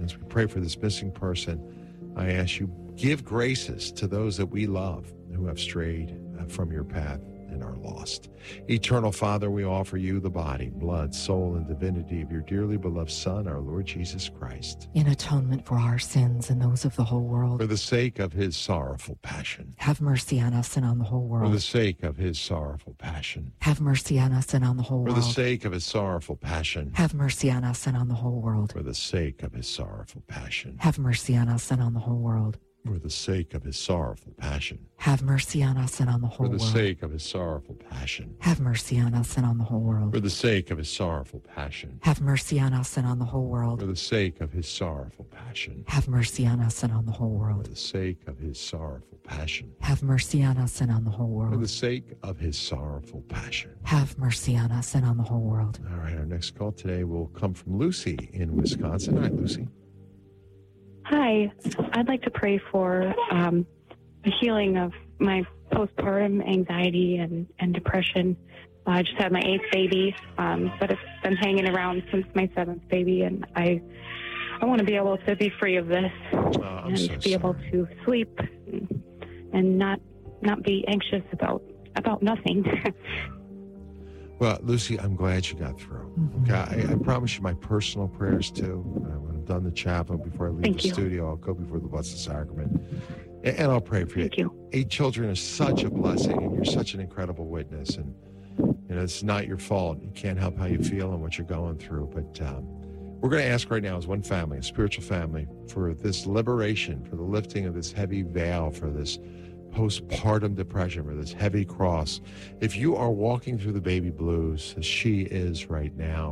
As we pray for this missing person, I ask you, give graces to those that we love who have strayed from your path and are lost. Eternal Father, we offer you the body, blood, soul, and divinity of your dearly beloved Son, our Lord Jesus Christ, in atonement for our sins and those of the whole world. for the sake of his sorrowful passion. Have mercy on us and on the whole For world. the sake of his sorrowful passion. Have mercy on us and on the whole For world. the sake of his sorrowful passion. Have mercy on us and on the whole world. For the sake of his sorrowful passion. Have mercy on us and on the whole world. For the sake of his sorrowful passion. Have mercy on us and on the For whole the world. sake of his sorrowful passion. Have mercy on us and on the whole world. For the sake of his sorrowful passion. Have mercy on us and on the whole For world. the sake of his sorrowful passion. Have mercy on us and on the whole For world. the sake of his sorrowful passion. Have mercy on us and on the whole For the world. sake of his sorrowful passion. Have mercy on us and on the whole world. All right, our next call today will come from Lucy in Wisconsin. Hi, Lucy. Hi, I'd like to pray for the healing of my postpartum anxiety and depression. I just had my 8th baby, but it's been hanging around since my 7th baby, and I want to be able to be free of this I'm and so be able sorry. to sleep and not be anxious about nothing. Well, Lucy, I'm glad you got through. Okay, I promise you my personal prayers too. When I'm done the chapel, before I leave Thank the you. studio, I'll go before the Blessed Sacrament, and I'll pray for you. Thank you. 8 children is such a blessing, and you're such an incredible witness. And it's not your fault. You can't help how you feel and what you're going through. But we're going to ask right now, as one family, a spiritual family, for this liberation, for the lifting of this heavy veil, for this postpartum depression, or this heavy cross. If you are walking through the baby blues, as she is right now,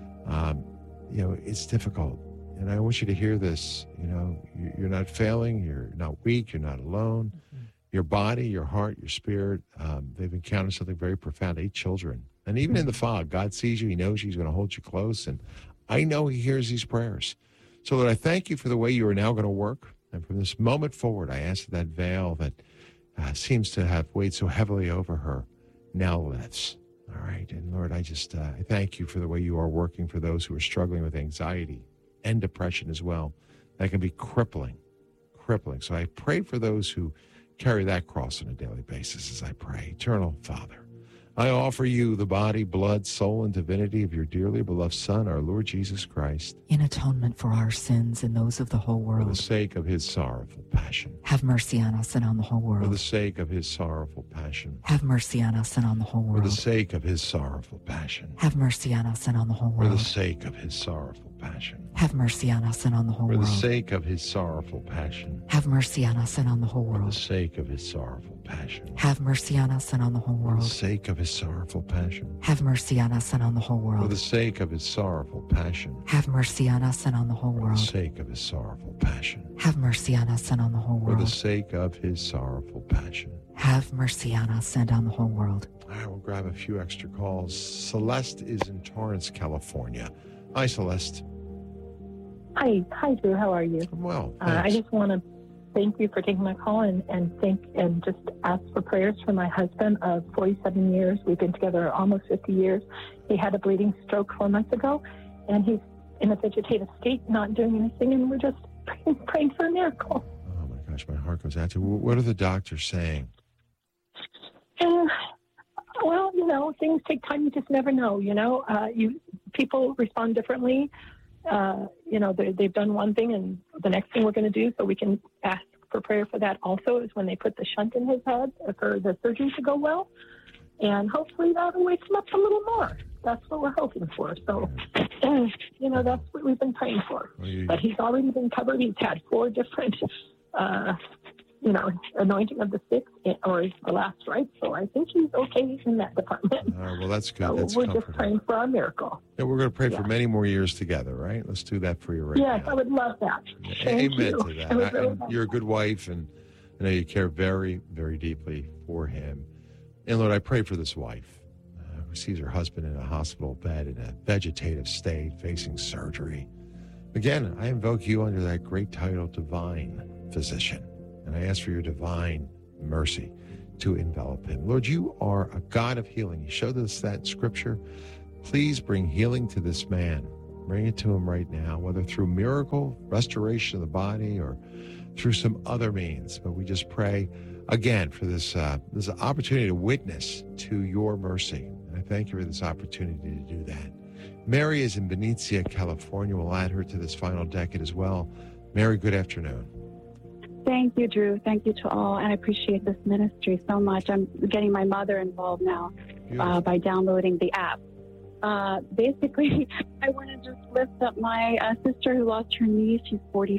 it's difficult. And I want you to hear this. You're not failing. You're not weak. You're not alone. Your body, your heart, your spirit, they've encountered something very profound. 8 children. And even in the fog, God sees you. He knows you. He's going to hold you close. And I know he hears these prayers. So Lord, I thank you for the way you are now going to work. And from this moment forward, I ask that veil that seems to have weighed so heavily over her now lifts. All right. And Lord, I just I thank you for the way you are working for those who are struggling with anxiety and depression as well. That can be crippling. So I pray for those who carry that cross on a daily basis as I pray. Eternal Father, I offer you the body, blood, soul, and divinity of your dearly beloved Son, our Lord Jesus Christ, In atonement for our sins and those of the whole for the world. sake of his sorrowful passion. Have mercy on us and on the whole For the world. sake of his sorrowful passion. Have mercy on us and on the whole For the world. sake of his sorrowful passion. Have mercy on us and on the whole For the world. sake of his sorrowful passion. Have mercy on us and on the whole For the world. sake of his sorrowful passion. Have mercy on us and on the whole For the world. sake of his sorrowful passion. Have mercy on us and on the whole For the world. sake of his sorrowful passion. Have mercy on us and on the whole For the world. sake of his sorrowful passion. Have mercy on us and on the whole For the world. sake of his sorrowful passion. Have mercy on us and on the whole For the world. sake of his sorrowful passion. Have mercy on us and on the whole world. All right, we'll grab a few extra calls. Celeste is in Torrance, California. Hi, Celeste. Hi, Drew. How are you? I'm well. I Thanks. just want to thank you for taking my call and just ask for prayers for my husband of 47 years. We've been together almost 50 years. He had a bleeding stroke 4 months ago, and he's in a vegetative state, not doing anything, and we're just praying for a miracle. Oh, my gosh, my heart goes out to you. What are the doctors saying? And, well, things take time. You just never know, people respond differently. They've done one thing, and the next thing we're going to do, so we can ask for prayer for that also, is when they put the shunt in his head for the surgery to go well. And hopefully that'll wake him up a little more. That's what we're hoping for. So, that's what we've been praying for. Well, But he's already been covered. He's had 4 different, anointing of the sick, or the last right. So I think he's okay in that department. well, that's good. So That's we're just comforting. praying for a miracle. Yeah, we're going to pray for Yeah. many more years together, right? Let's do that for you right Yes, now. I would love that. Thank Amen you. to I would that. really And love you're a good wife, and I know you care very, very deeply for him. And Lord, I pray for this wife who sees her husband in a hospital bed in a vegetative state, facing surgery. Again, I invoke you under that great title, Divine Physician, and I ask for your divine mercy to envelop him. Lord, you are a God of healing. You showed us that in Scripture. Please bring healing to this man Bring it to him right now, whether through miracle, restoration of the body, or through some other means. But we just pray again for this opportunity to witness to your mercy. And I thank you for this opportunity to do that. Mary is in Benicia, California. We'll add her to this final decade as well. Mary, good afternoon. Thank you, Drew. Thank you to all. And I appreciate this ministry so much. I'm getting my mother involved now by downloading the app. Basically, I want to just lift up my sister who lost her niece. She's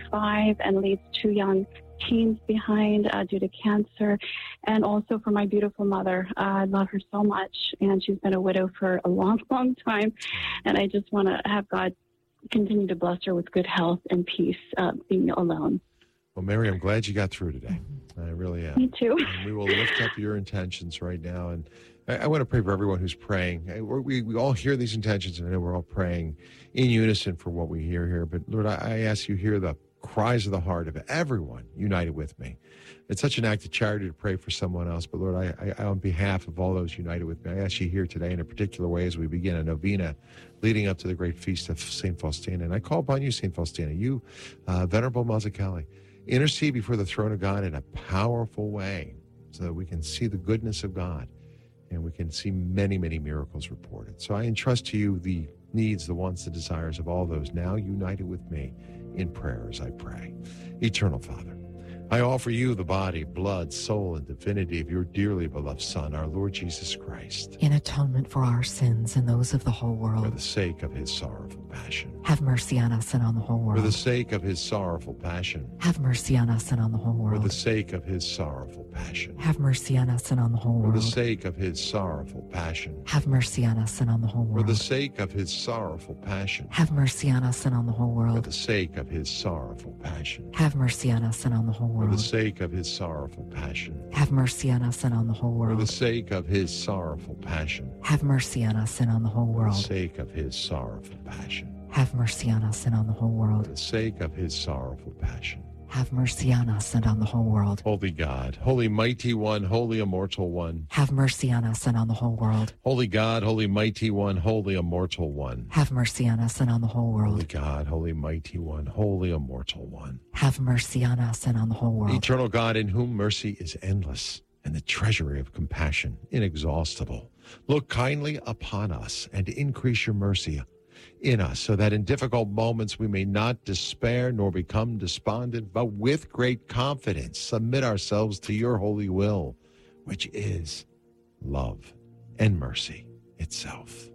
45 and leaves 2 young teens behind due to cancer. And also for my beautiful mother. I love her so much. And she's been a widow for a long, long time. And I just want to have God continue to bless her with good health and peace being alone. Well, Mary, I'm glad you got through today. I really am. Me too. And we will lift up your intentions right now. And I want to pray for everyone who's praying. We all hear these intentions, and I know we're all praying in unison for what we hear here. But, Lord, I ask you hear the cries of the heart of everyone united with me. It's such an act of charity to pray for someone else. But, Lord, I on behalf of all those united with me, I ask you here today in a particular way as we begin a novena leading up to the great feast of St. Faustina. And I call upon you, St. Faustina, you, Venerable Mazzucchelli, intercede before the throne of God in a powerful way so that we can see the goodness of God and we can see many, many miracles reported. So I entrust to you the needs, the wants, the desires of all those now united with me in prayer as I pray. Eternal Father, I offer you the body, blood, soul, and divinity of your dearly beloved Son, our Lord Jesus Christ, In atonement for our sins and those of the whole for world, the sake of his sorrowful passion. have mercy on us and on the whole For the world. sake of his sorrowful passion. Have mercy on us and on the whole For the world. sake of his sorrowful passion. Have mercy on us and on the whole For the world. sake of his sorrowful passion. Have mercy on us and on the whole For the world. sake of his sorrowful passion. Have mercy on us and on the whole For world. the sake of his sorrowful passion. Have mercy on us and on the whole For the world. sake of his sorrowful passion. Have mercy on us and on the whole For the world. sake of his sorrowful passion. Have mercy on us and on the whole For the world. sake of his sorrowful passion. Have mercy on us and on the whole For world. the sake of his sorrowful passion. Have mercy on us and on the whole world. Holy God, holy mighty one, holy immortal one. Have mercy on us and on the whole world. Holy God, holy mighty one, holy immortal one. Have mercy on us and on the whole Holy world. God, holy mighty one, holy immortal one. Have mercy on us and on the whole world. Eternal God, in whom mercy is endless and the treasury of compassion inexhaustible. Look kindly upon us and increase your mercy in us so that in difficult moments we may not despair nor become despondent, but with great confidence submit ourselves to your holy will, which is love and mercy itself.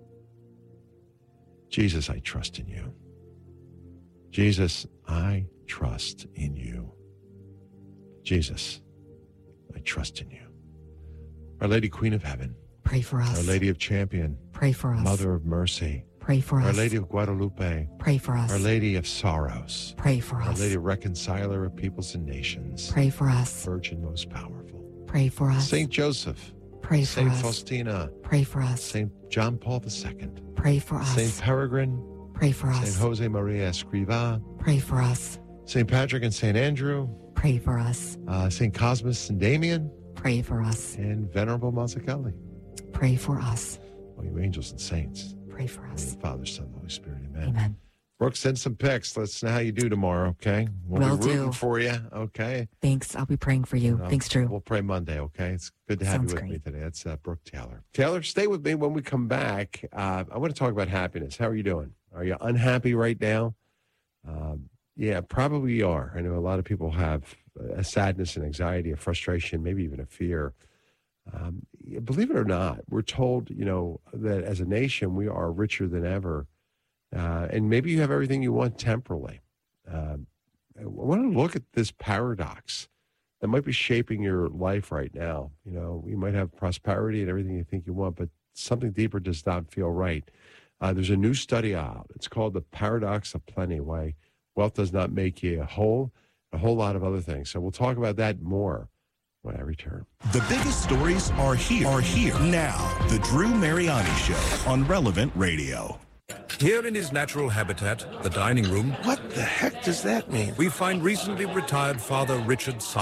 Jesus, I trust in you. Jesus, I trust in you. Jesus, I trust in you. Our Lady Queen of Heaven, Pray for us. Our Lady of Champion, Pray for us. Mother of Mercy, Pray for Our us. Lady of Guadalupe, Pray for us. Our Lady of Sorrows, Pray for Our us. Lady Reconciler of Peoples and Nations, Pray for us. Virgin most powerful, Pray for us. Saint Joseph, Pray for Saint us. Faustina, Pray for us. Saint John Paul II, Pray for Saint us. Peregrine, Pray for Saint us. Jose Maria Escrivá, Pray for us. Saint Patrick and Saint Andrew, Pray for us. Saint Cosmas and Damian, Pray for us. and Venerable Mazzucchelli. Pray for us. All you angels and saints. Pray for In the us. name of the Father, Son, Holy Spirit. Amen. Amen. Brooke, send some pics. Let's know how you do tomorrow, okay? We'll Will be rooting do. for you, okay? Thanks. I'll be praying for you. Thanks, Drew. We'll pray Monday, okay? It's good to have Sounds you with me great. today. That's Brooke Taylor. Taylor, stay with me when we come back. I want to talk about happiness. How are you doing? Are you unhappy right now? Yeah, probably you are. I know a lot of people have a sadness and anxiety, a frustration, maybe even a fear. Believe it or not, we're told, that as a nation, we are richer than ever. And maybe you have everything you want temporally. I want to look at this paradox that might be shaping your life right now. You might have prosperity and everything you think you want, but something deeper does not feel right. There's a new study out. It's called The Paradox of Plenty, Why Wealth Does Not Make You Whole, a whole lot of other things. So we'll talk about that more when I return. The biggest stories are here now. The Drew Mariani Show on Relevant Radio. Here in his natural habitat, the dining room, What the heck does that mean? we find recently retired Father Richard Simon.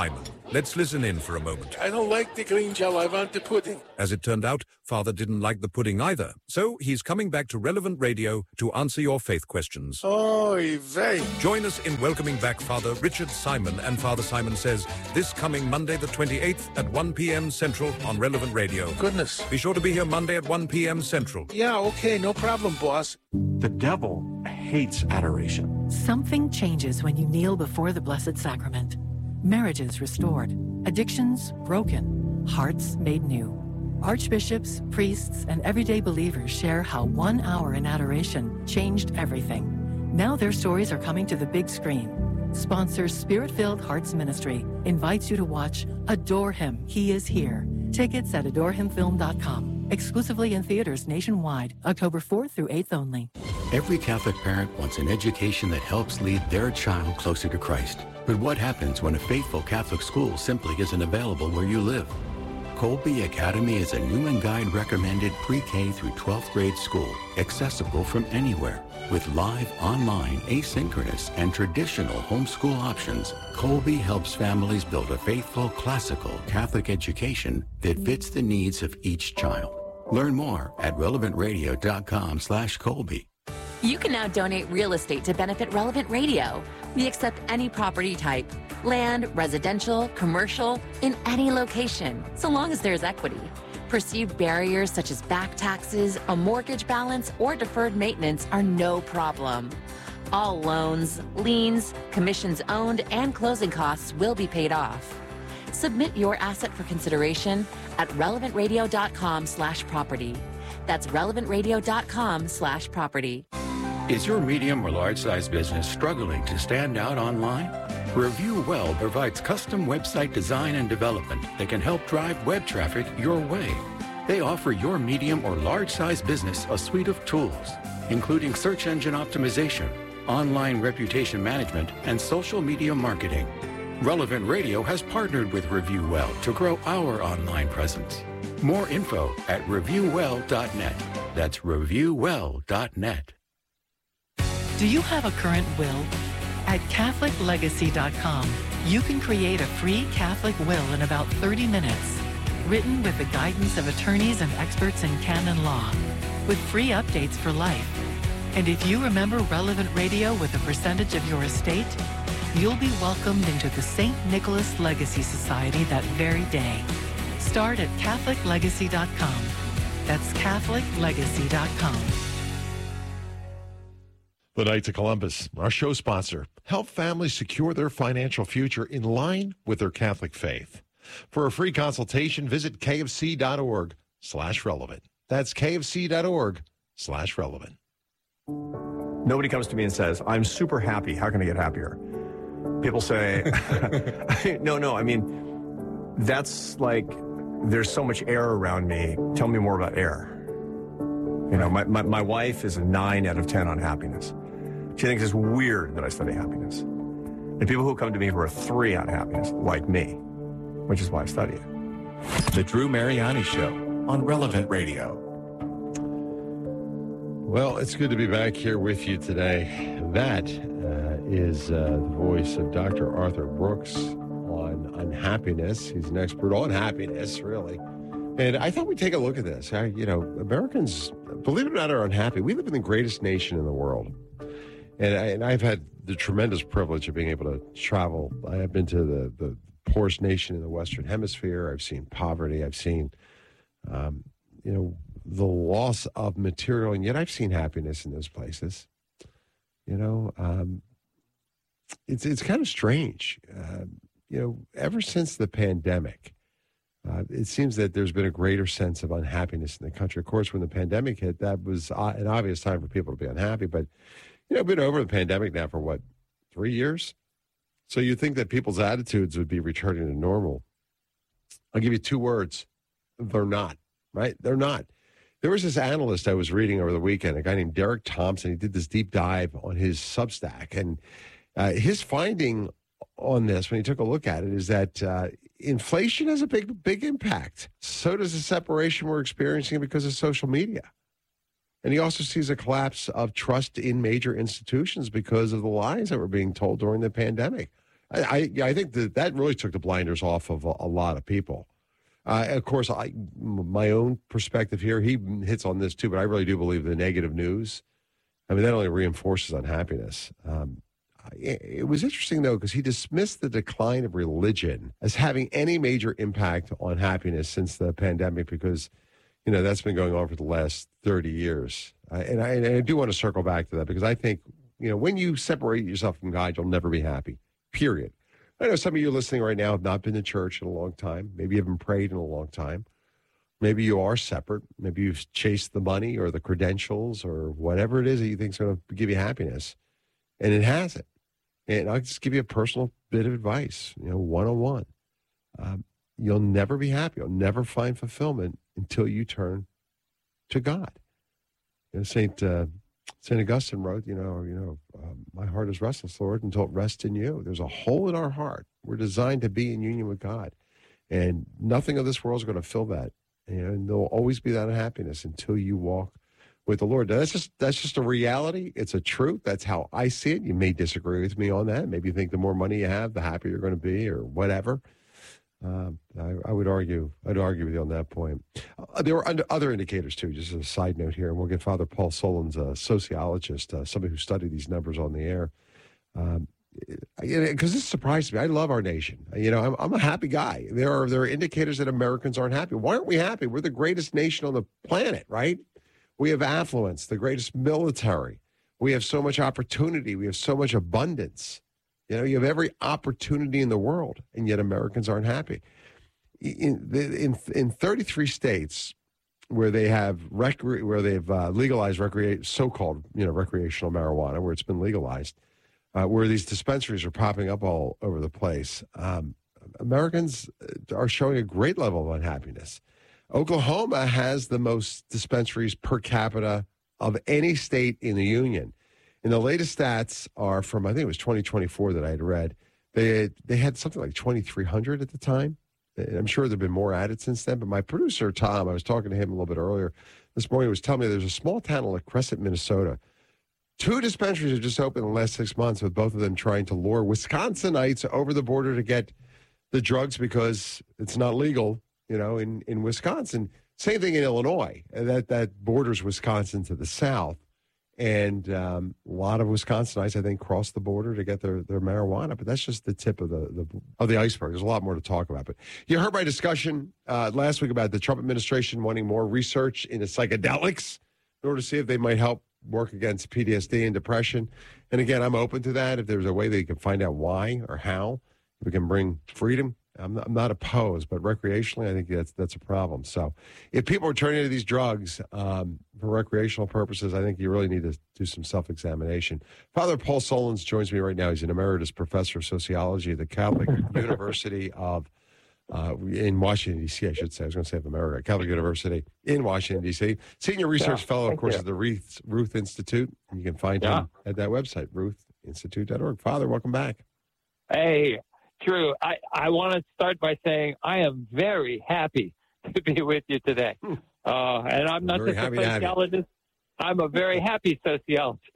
Let's listen in for a moment. I don't like the green gel. I want the pudding. As it turned out, Father didn't like the pudding either. So he's coming back to Relevant Radio to answer your faith questions. Oy vey. Join us in welcoming back Father Richard Simon and Father Simon Says this coming Monday the 28th at 1 p.m. Central on Relevant Radio. Goodness. Be sure to be here Monday at 1 p.m. Central. Yeah, okay, no problem, boss. The devil hates adoration. Something changes when you kneel before the Blessed Sacrament. Marriages restored, addictions broken, hearts made new. Archbishops, priests, and everyday believers share how 1 hour in adoration changed everything. Now their stories are coming to the big screen. Sponsor Spirit-Filled Hearts Ministry invites you to watch Adore Him, He Is Here. Tickets at adorehimfilm.com. Exclusively in theaters nationwide, October 4th through 8th only. Every Catholic parent wants an education that helps lead their child closer to Christ. But what happens when a faithful Catholic school simply isn't available where you live? Colby Academy is a new and guide recommended pre-K through 12th grade school, accessible from anywhere. With live, online, asynchronous, and traditional homeschool options, Colby helps families build a faithful, classical Catholic education that fits the needs of each child. Learn more at relevantradio.com/Colby. You can now donate real estate to benefit Relevant Radio. We accept any property type, land, residential, commercial, in any location, so long as there's equity. Perceived barriers such as back taxes, a mortgage balance, or deferred maintenance are no problem. All loans, liens, commissions owned, and closing costs will be paid off. Submit your asset for consideration at relevantradio.com/property. That's relevantradio.com/property. Is your medium or large size business struggling to stand out online? Review Well provides custom website design and development that can help drive web traffic your way. They offer your medium or large size business a suite of tools, including search engine optimization, online reputation management, and social media marketing. Relevant Radio has partnered with Review Well to grow our online presence. More info at reviewwell.net. That's reviewwell.net. Do you have a current will? At CatholicLegacy.com, you can create a free Catholic will in about 30 minutes, written with the guidance of attorneys and experts in canon law, with free updates for life. And if you remember Relevant Radio with a percentage of your estate, you'll be welcomed into the St. Nicholas Legacy Society that very day. Start at CatholicLegacy.com. That's CatholicLegacy.com. The Knights of Columbus, our show sponsor, help families secure their financial future in line with their Catholic faith. For a free consultation, visit kfc.org/relevant. That's kfc.org/relevant. Nobody comes to me and says, I'm super happy. How can I get happier? People say, no, I mean, that's like, there's so much air around me. Tell me more about air. You know, my wife is a 9 out of 10 on happiness. She thinks it's weird that I study happiness. And people who come to me for a 3 on happiness, like me, which is why I study it. The Drew Mariani Show on Relevant Radio. Well, it's good to be back here with you today. That is the voice of Dr. Arthur Brooks on unhappiness. He's an expert on happiness, really. And I thought we'd take a look at this. Americans, believe it or not, are unhappy. We live in the greatest nation in the world. And I've had the tremendous privilege of being able to travel. I have been to the poorest nation in the Western Hemisphere. I've seen poverty. I've seen, the loss of material. And yet I've seen happiness in those places. It's kind of strange. Ever since the pandemic, it seems that there's been a greater sense of unhappiness in the country. Of course, when the pandemic hit, that was an obvious time for people to be unhappy. But, been over the pandemic now for 3 years? So you'd think that people's attitudes would be returning to normal. I'll give you 2 words. They're not, right? They're not. There was this analyst I was reading over the weekend, a guy named Derek Thompson. He did this deep dive on his Substack. And his finding on this, when he took a look at it, is that inflation has a big impact. So does the separation we're experiencing because of social media. And he also sees a collapse of trust in major institutions because of the lies that were being told during the pandemic. I think that really took the blinders off of a lot of people. Of course, my own perspective here, he hits on this too, but I really do believe the negative news, I mean, that only reinforces unhappiness. It was interesting, though, because he dismissed the decline of religion as having any major impact on happiness since the pandemic because, that's been going on for the last 30 years. And I do want to circle back to that because I think, when you separate yourself from God, you'll never be happy, period. I know some of you listening right now have not been to church in a long time. Maybe you haven't prayed in a long time. Maybe you are separate. Maybe you've chased the money or the credentials or whatever it is that you think is going to give you happiness, and it hasn't. And I'll just give you a personal bit of advice, one-on-one. You'll never be happy. You'll never find fulfillment until you turn to God. St. Augustine wrote, my heart is restless, Lord, until it rests in you. There's a hole in our heart. We're designed to be in union with God. And nothing of this world is going to fill that. And there'll always be that unhappiness until you walk with the Lord. Now, that's just a reality. It's a truth. That's how I see it. You may disagree with me on that. Maybe you think the more money you have, the happier you're going to be or whatever. I would argue. I'd argue with you on that point. There were other indicators, too, just as a side note here. And we'll get Father Paul Solon's a sociologist, somebody who studied these numbers on the air. Because this surprised me. I love our nation. I'm a happy guy. There are indicators that Americans aren't happy. Why aren't we happy? We're the greatest nation on the planet, right? We have affluence, the greatest military. We have so much opportunity. We have so much abundance. You have every opportunity in the world, and yet Americans aren't happy. In 33 states where they have legalized so-called recreational marijuana, where it's been legalized, where these dispensaries are popping up all over the place, Americans are showing a great level of unhappiness. Oklahoma has the most dispensaries per capita of any state in the union. And the latest stats are from, I think it was 2024 that I had read. They had something like 2,300 at the time. And I'm sure there have been more added since then. But my producer, Tom, I was talking to him a little bit earlier this morning, was telling me there's a small town like Crescent, Minnesota. 2 dispensaries have just opened in the last 6 months, with both of them trying to lure Wisconsinites over the border to get the drugs because it's not legal, in Wisconsin. Same thing in Illinois. That borders Wisconsin to the south. And a lot of Wisconsinites, I think, cross the border to get their marijuana. But that's just the tip of the iceberg. There's a lot more to talk about. But you heard my discussion last week about the Trump administration wanting more research into psychedelics in order to see if they might help work against PTSD and depression. And again, I'm open to that. If there's a way they can find out why or how we can bring freedom, I'm not opposed, but recreationally, I think that's a problem. So if people are turning to these drugs for recreational purposes, I think you really need to do some self-examination. Father Paul Solons joins me right now. He's an emeritus professor of sociology at the Catholic University of in Washington, D.C., I should say. I was going to say of America. Catholic University in Washington, D.C. Senior research fellow, of course, at the Ruth Institute. And you can find him at that website, ruthinstitute.org. Father, welcome back. Hey, Drew, I want to start by saying I am very happy to be with you today. And I'm not just a sociologist. I'm a very happy sociologist.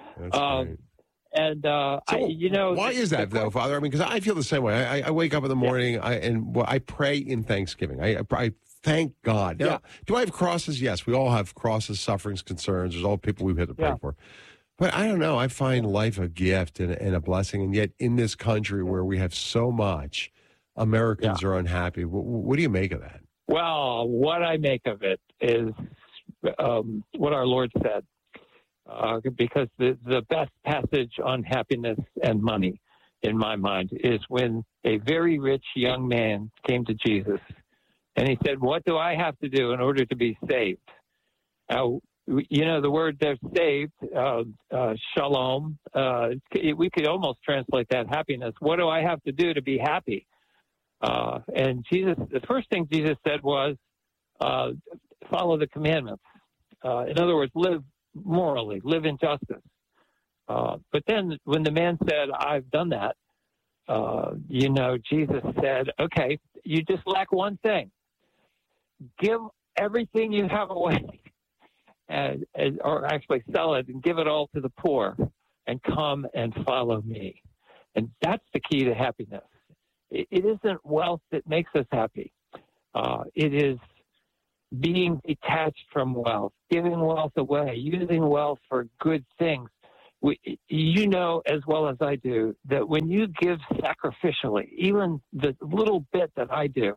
And why is that, though, Father? I mean, because I feel the same way. I wake up in the morning and I pray in thanksgiving. I thank God. Now, do I have crosses? Yes, we all have crosses, sufferings, concerns. There's all people we've had to pray for. But I don't know. I find life a gift and a blessing. And yet in this country where we have so much, Americans are unhappy. What do you make of that? Well, what I make of it is what our Lord said. Because the best passage on happiness and money, in my mind, is when a very rich young man came to Jesus and he said, "What do I have to do in order to be saved?" Now, the word there, saved, shalom, we could almost translate that happiness. What do I have to do to be happy? And Jesus, the first thing Jesus said was, follow the commandments. In other words, live morally, live in justice. But then when the man said, I've done that, Jesus said, okay, you just lack one thing. Give everything you have away, or actually sell it and give it all to the poor and come and follow me. And that's the key to happiness. It isn't wealth that makes us happy. It is being detached from wealth, giving wealth away, using wealth for good things. You know as well as I do that when you give sacrificially, even the little bit that I do,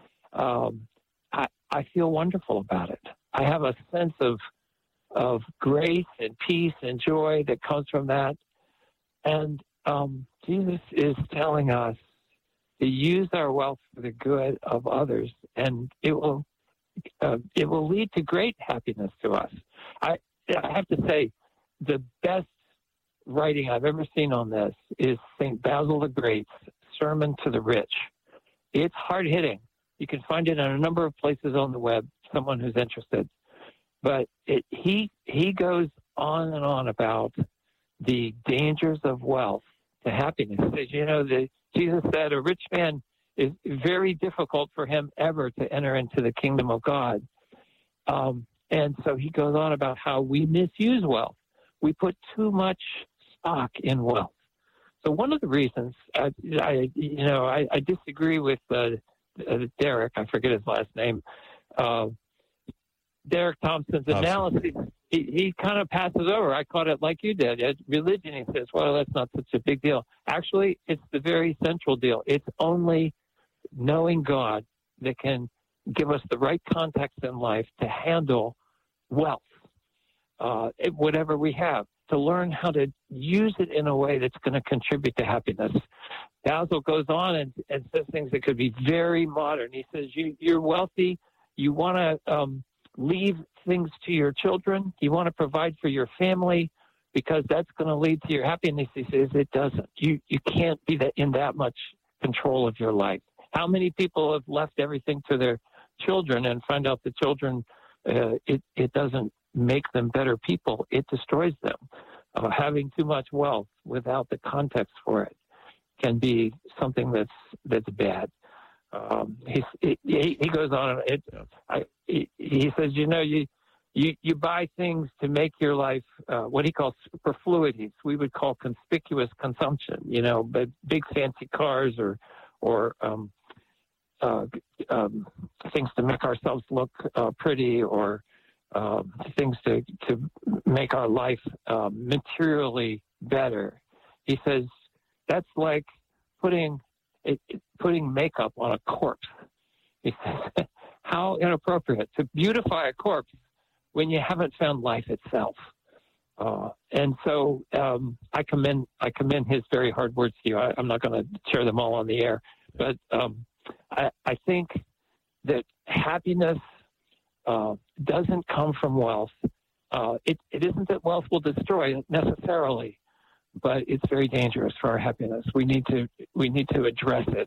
I feel wonderful about it. I have a sense of grace and peace and joy that comes from that. And Jesus is telling us to use our wealth for the good of others, and it will lead to great happiness to us. I have to say, the best writing I've ever seen on this is St. Basil the Great's Sermon to the Rich. It's hard-hitting. You can find it in a number of places on the web, someone who's interested. But he goes on and on about the dangers of wealth to happiness. He says, Jesus said a rich man is very difficult for him ever to enter into the kingdom of God. And so he goes on about how we misuse wealth. We put too much stock in wealth. So one of the reasons I disagree with Derek, I forget his last name, Derek Thompson's analysis. He kind of passes over. I caught it like you did. Religion, he says, well, that's not such a big deal. Actually, it's the very central deal. It's only knowing God that can give us the right context in life to handle wealth, whatever we have, to learn how to use it in a way that's going to contribute to happiness. Basil goes on and says things that could be very modern. He says, you're wealthy. You want to leave things to your children. You want to provide for your family because that's going to lead to your happiness. He says it doesn't. You can't be in that much control of your life. How many people have left everything to their children and find out the children, it doesn't make them better people. It destroys them. Having too much wealth without the context for it can be something that's bad. He goes on. He says, you buy things to make your life what he calls superfluities. We would call conspicuous consumption. But big fancy cars or things to make ourselves look pretty, or things to make our life materially better. He says that's like putting makeup on a corpse. He says, how inappropriate to beautify a corpse when you haven't found life itself. And so I commend his very hard words to you. I'm not going to share them all on the air, but I think that happiness doesn't come from wealth. It isn't that wealth will destroy it necessarily, but it's very dangerous for our happiness. We need to address it.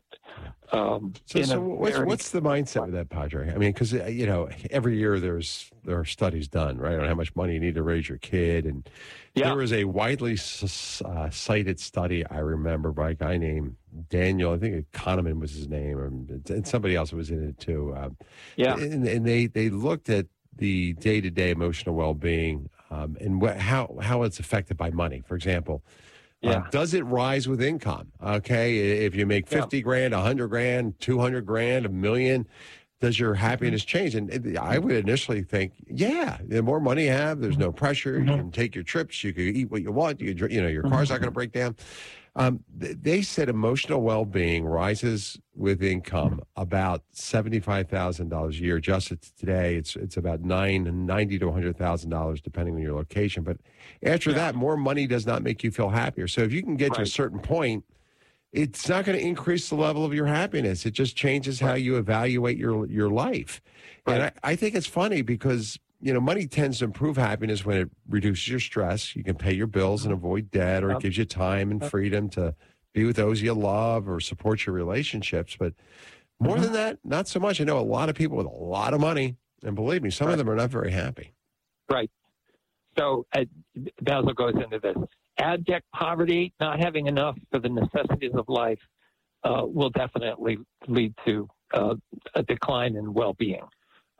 So what's the mindset with that, Padre? I mean, because every year there are studies done, right, on how much money you need to raise your kid, and there was a widely cited study I remember by a guy named Daniel. I think Kahneman was his name, and somebody else was in it too. And they looked at the day-to-day emotional well-being and how it's affected by money. For example, does it rise with income? Okay, if you make 50 grand, 100 grand, 200 grand, $1 million, does your happiness change? And I would initially think, the more money you have, there's no pressure. You can take your trips. You can eat what you want. You can, your car's not going to break down. They said emotional well-being rises with income about $75,000 a year. Adjusted to today, it's about $90,000 to $100,000 depending on your location. But after that, more money does not make you feel happier. So if you can get to a certain point, it's not going to increase the level of your happiness. It just changes how you evaluate your life. And I think it's funny because money tends to improve happiness when it reduces your stress. You can pay your bills and avoid debt, or it gives you time and freedom to be with those you love or support your relationships. But more than that, not so much. I know a lot of people with a lot of money, and believe me, some of them are not very happy. Right. So Basil goes into this. Abject poverty, not having enough for the necessities of life, will definitely lead to a decline in well-being.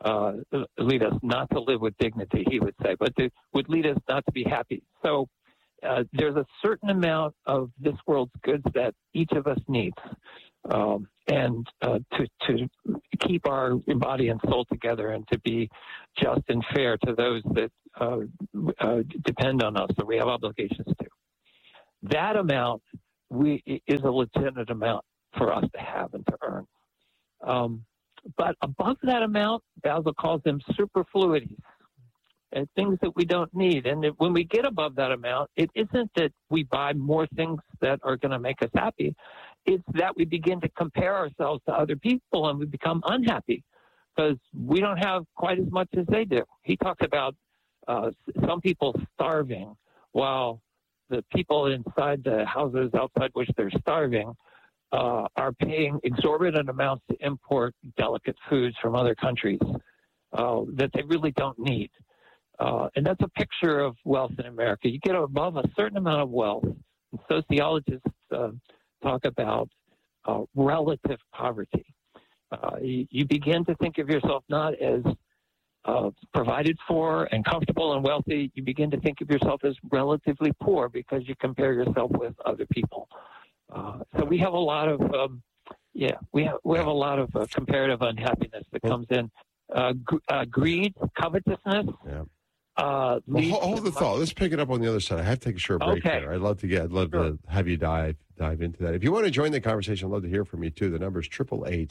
Lead us not to live with dignity, he would say, but would lead us not to be happy. So there's a certain amount of this world's goods that each of us needs. And to keep our body and soul together and to be just and fair to those that depend on us, that we have obligations to. That amount is a legitimate amount for us to have and to earn. But above that amount, Basil calls them superfluities, and things that we don't need. And when we get above that amount, it isn't that we buy more things that are going to make us happy. It's that we begin to compare ourselves to other people and we become unhappy because we don't have quite as much as they do. He talks about some people starving while the people inside the houses outside which they're starving are paying exorbitant amounts to import delicate foods from other countries that they really don't need. And that's a picture of wealth in America. You get above a certain amount of wealth, and sociologists talk about relative poverty. You begin to think of yourself not as provided for and comfortable and wealthy. You begin to think of yourself as relatively poor because you compare yourself with other people. So we have a lot of we have a lot of comparative unhappiness that comes in. Greed, covetousness. Yeah. Hold the thought. Let's pick it up on the other side. I have to take a short break here. I'd love to have you dive into that. If you want to join the conversation, I'd love to hear from you too. The number is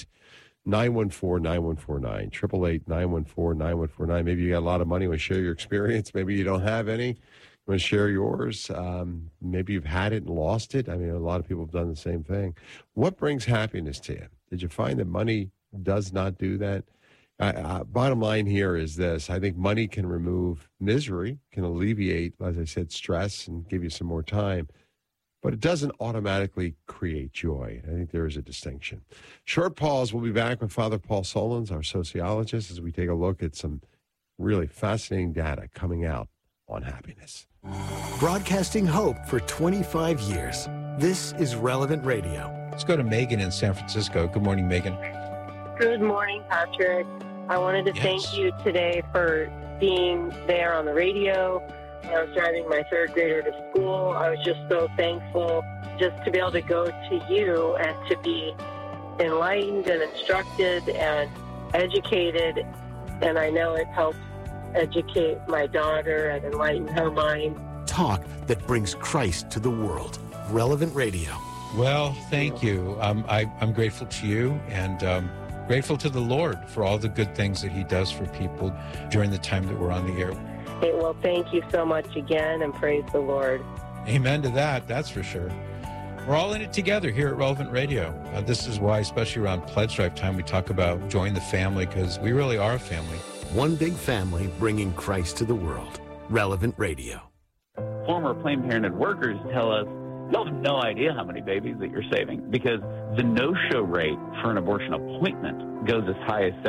888-914-9149. 888-914-9149. Maybe you got a lot of money. You want to share your experience. Maybe you don't have any. You want to share yours. Maybe you've had it and lost it. I mean, a lot of people have done the same thing. What brings happiness to you? Did you find that money does not do that? Bottom line here is this. I think money can remove misery, can alleviate, as I said, stress and give you some more time, but it doesn't automatically create joy. I think there is a distinction. Short pause. We'll be back with Father Paul Solons, our sociologist, as we take a look at some really fascinating data coming out on happiness. Broadcasting hope for 25 years. This is Relevant Radio. Let's go to Megan in San Francisco. Good morning, Megan. Good morning, Patrick. I wanted to thank you today for being there on the radio. I was driving my third grader to school. I was just so thankful just to be able to go to you and to be enlightened and instructed and educated. And I know it helps educate my daughter and enlighten her mind. Talk that brings Christ to the world. Relevant Radio. Well, thank you. I'm grateful to you and grateful to the Lord for all the good things that he does for people during the time that we're on the air. Hey, well, thank you so much again, and praise the Lord. Amen to that, that's for sure. We're all in it together here at Relevant Radio. This is why, especially around Pledge Drive time, we talk about join the family, because we really are a family. One big family bringing Christ to the world. Relevant Radio. Former Planned Parenthood workers tell us, you have no idea how many babies that you're saving, because the no-show rate for an abortion appointment goes as high as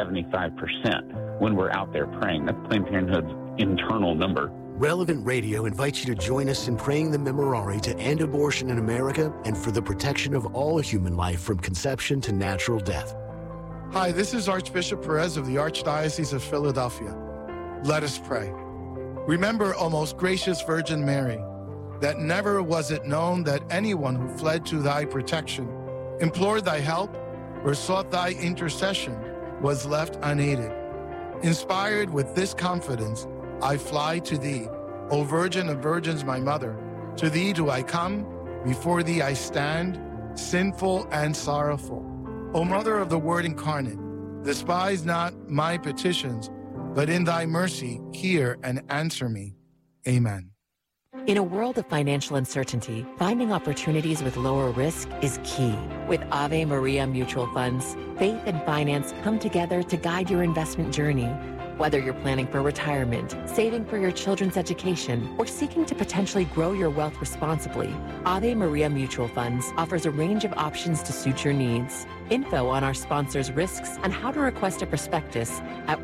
75% when we're out there praying. That's Planned Parenthood's internal number. Relevant Radio invites you to join us in praying the Memorare to end abortion in America and for the protection of all human life from conception to natural death. Hi, this is Archbishop Perez of the Archdiocese of Philadelphia. Let us pray. Remember, O most gracious Virgin Mary, that never was it known that anyone who fled to thy protection, implored thy help, or sought thy intercession was left unaided. Inspired with this confidence, I fly to thee, O Virgin of Virgins, my mother. To thee do I come, before thee I stand, sinful and sorrowful. O Mother of the Word incarnate, despise not my petitions, but in thy mercy hear and answer me. Amen. In a world of financial uncertainty, finding opportunities with lower risk is key. With Ave Maria Mutual Funds, faith and finance come together to guide your investment journey. Whether you're planning for retirement, saving for your children's education, or seeking to potentially grow your wealth responsibly, Ave Maria Mutual Funds offers a range of options to suit your needs. Info on our sponsors' risks and how to request a prospectus at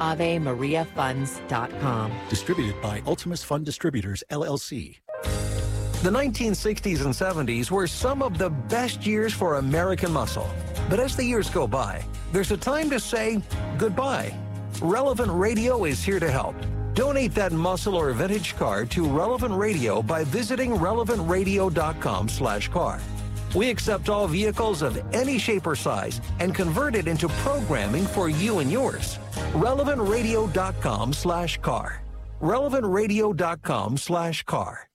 AveMariaFunds.com. Distributed by Ultimus Fund Distributors, LLC. The 1960s and 70s were some of the best years for American muscle. But as the years go by, there's a time to say goodbye. Relevant Radio is here to help. Donate that muscle or vintage car to Relevant Radio by visiting relevantradio.com/car. We accept all vehicles of any shape or size and convert it into programming for you and yours. relevantradio.com/car. relevantradio.com/car.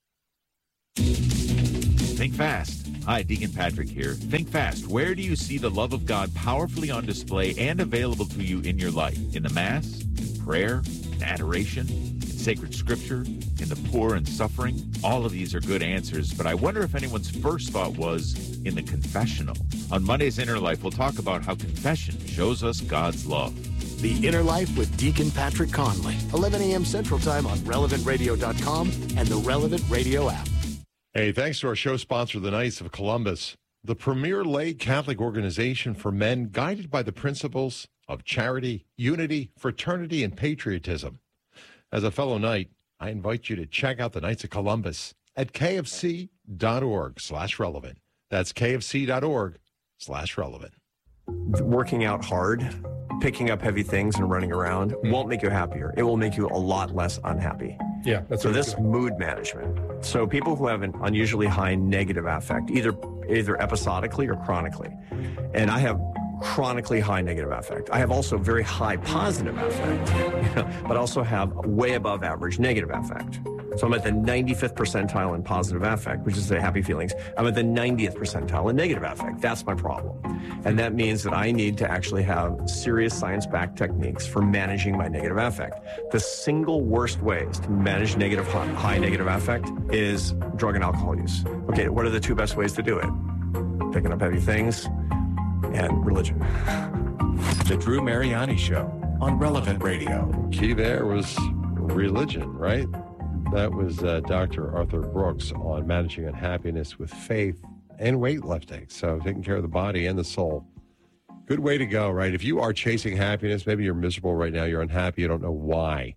Think fast. Hi, Deacon Patrick here. Think fast. Where do you see the love of God powerfully on display and available to you in your life? In the Mass? In prayer? In adoration? In sacred scripture? In the poor and suffering? All of these are good answers, but I wonder if anyone's first thought was in the confessional. On Monday's Inner Life, we'll talk about how confession shows us God's love. The Inner Life with Deacon Patrick Conley, 11 a.m. Central Time on RelevantRadio.com and the Relevant Radio app. Hey, thanks to our show sponsor, the Knights of Columbus, the premier lay Catholic organization for men guided by the principles of charity, unity, fraternity, and patriotism. As a fellow Knight, I invite you to check out the Knights of Columbus at kfc.org/relevant. That's kfc.org/relevant. Working out hard, picking up heavy things and running around won't make you happier. It will make you a lot less unhappy. Yeah, that's so this mood management. So people who have an unusually high negative affect, either episodically or chronically, and I have chronically high negative affect. I have also very high positive affect, but also have way above average negative affect. So I'm at the 95th percentile in positive affect, which is the happy feelings. I'm at the 90th percentile in negative affect. That's my problem. And that means that I need to actually have serious science-backed techniques for managing my negative affect. The single worst ways to manage high negative affect is drug and alcohol use. Okay, what are the two best ways to do it? Picking up heavy things and religion. The Drew Mariani Show on Relevant Radio. Key there was religion, right? That was Dr. Arthur Brooks on managing unhappiness with faith and weightlifting. So taking care of the body and the soul. Good way to go, right? If you are chasing happiness, maybe you're miserable right now, you're unhappy, you don't know why.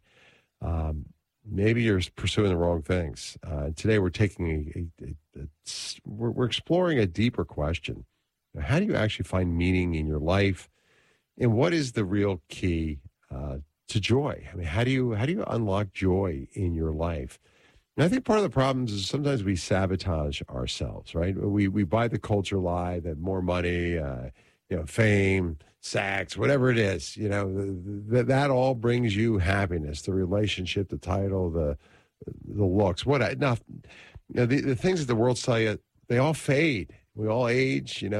Maybe you're pursuing the wrong things. Today we're taking we're exploring a deeper question. How do you actually find meaning in your life? And what is the real key to joy? I mean, how do you unlock joy in your life? And I think part of the problem is sometimes we sabotage ourselves, right? We buy the culture lie that more money, fame, sex, whatever it is, that all brings you happiness. The relationship, the title, the looks. The things that the world tell you, they all fade. We all age. They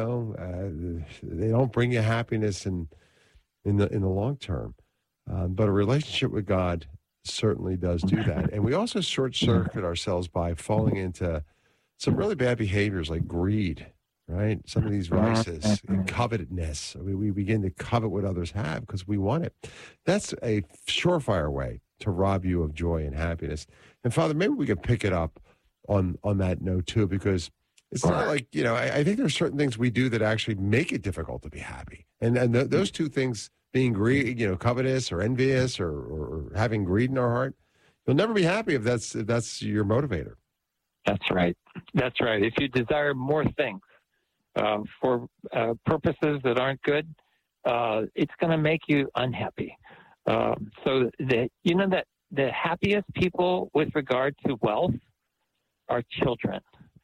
don't bring you happiness in the long term. But a relationship with God certainly does do that. And we also short-circuit ourselves by falling into some really bad behaviors like greed, right? Some of these vices and covetousness. We begin to covet what others have because we want it. That's a surefire way to rob you of joy and happiness. And Father, maybe we could pick it up on that note too, because it's not like, I think there's certain things we do that actually make it difficult to be happy. And those two things, being greed, covetous or envious or having greed in our heart, you'll never be happy if that's your motivator. That's right. That's right. If you desire more things for purposes that aren't good, it's going to make you unhappy. So that the happiest people with regard to wealth are children.